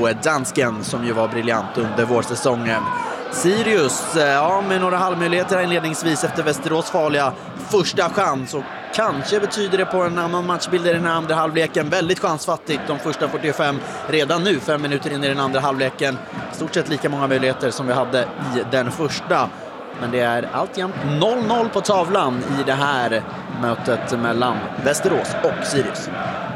Bo Dansken som ju var briljant under vårsäsongen. Sirius, med några halvmöjligheter inledningsvis efter Västerås farliga första chans, och kanske betyder det på en annan matchbild i den här andra halvleken. Väldigt chansfattigt de första 45, redan nu 5 minuter in i den andra halvleken. Stort sett lika många möjligheter som vi hade i den första. Men det är alltjämt 0-0 på tavlan i det här mötet mellan Västerås och Sirius.